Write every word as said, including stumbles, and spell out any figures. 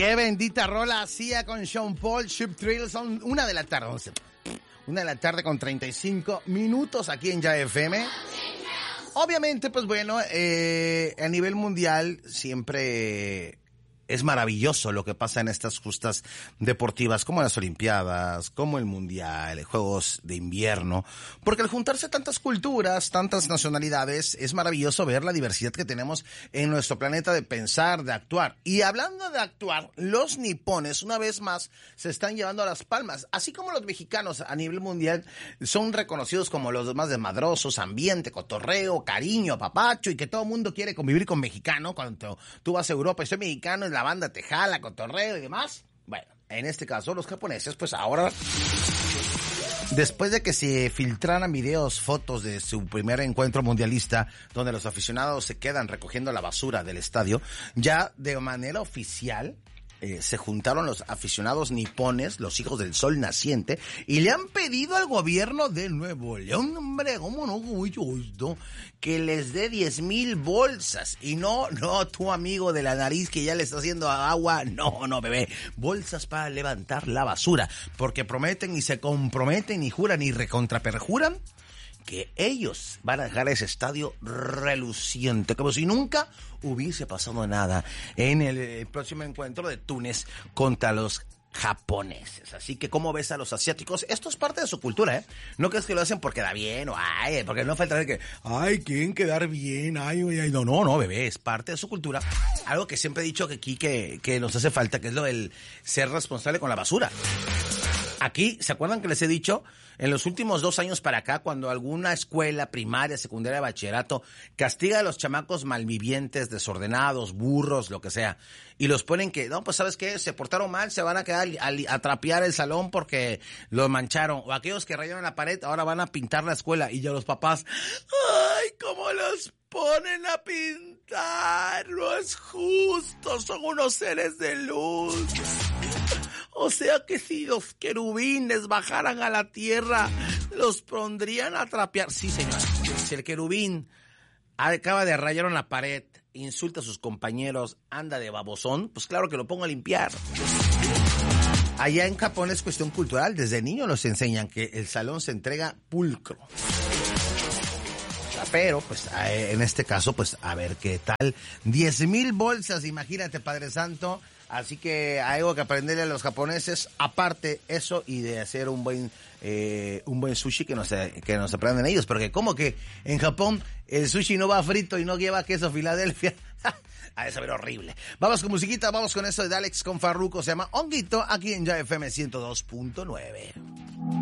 Qué bendita rola hacía con Sean Paul, Ship Thrill. Son una de la tarde, once. Una de la tarde con treinta y cinco minutos aquí en Ya F M. Obviamente, pues bueno, eh, a nivel mundial siempre es maravilloso lo que pasa en estas justas deportivas, como las Olimpiadas, como el Mundial, Juegos de Invierno, porque al juntarse tantas culturas, tantas nacionalidades, es maravilloso ver la diversidad que tenemos en nuestro planeta de pensar, de actuar. Y hablando de actuar, los nipones, una vez más, se están llevando a las palmas, así como los mexicanos a nivel mundial son reconocidos como los más desmadrosos, ambiente, cotorreo, cariño, apapacho, y que todo el mundo quiere convivir con mexicano. Cuando tú vas a Europa y soy mexicano, la banda te jala, cotorreo y demás. Bueno, en este caso los japoneses, pues ahora, después de que se filtraran videos, fotos de su primer encuentro mundialista, donde los aficionados se quedan recogiendo la basura del estadio, ya de manera oficial Eh, se juntaron los aficionados nipones, los hijos del sol naciente, y le han pedido al gobierno de Nuevo León, hombre, cómo no, mucho gusto, que les dé diez mil bolsas. Y no, no, tu amigo de la nariz que ya le está haciendo agua, no, no, bebé, bolsas para levantar la basura, porque prometen y se comprometen y juran y recontraperjuran que ellos van a dejar ese estadio reluciente, como si nunca hubiese pasado nada en el próximo encuentro de Túnez contra los japoneses. Así que, ¿cómo ves a los asiáticos? Esto es parte de su cultura, ¿eh? No crees que lo hacen porque da bien o ay, porque no falta de que, ay, quieren quedar bien, ay, ay, ay, no, no, no, bebé, es parte de su cultura. Algo que siempre he dicho que aquí que, que nos hace falta, que es lo del ser responsable con la basura. Aquí, ¿se acuerdan que les he dicho? En los últimos dos años para acá, cuando alguna escuela primaria, secundaria, bachillerato castiga a los chamacos malvivientes, desordenados, burros, lo que sea, y los ponen que, no, pues ¿sabes qué? Se portaron mal, se van a quedar a, a trapear el salón porque los mancharon. O aquellos que rayaron la pared, ahora van a pintar la escuela. Y ya los papás, ¡ay, cómo los ponen a pintar! No es justo, son unos seres de luz. O sea que si los querubines bajaran a la tierra, los pondrían a trapear. Sí, señor. Si el querubín acaba de rayar en la pared, insulta a sus compañeros, anda de babosón, pues claro que lo pongo a limpiar. Allá en Japón es cuestión cultural. Desde niños nos enseñan que el salón se entrega pulcro. Pero, pues, en este caso, pues, a ver qué tal. diez mil bolsas, imagínate, Padre Santo. Así que hay algo que aprenderle a los japoneses, aparte eso y de hacer un buen eh, un buen sushi que nos, que nos aprenden ellos. Porque como que en Japón el sushi no va frito y no lleva queso Filadelfia. Ha de saber horrible. Vamos con musiquita, vamos con eso de Alex con Farruko. Se llama Honguito, aquí en Ya F M ciento dos punto nueve.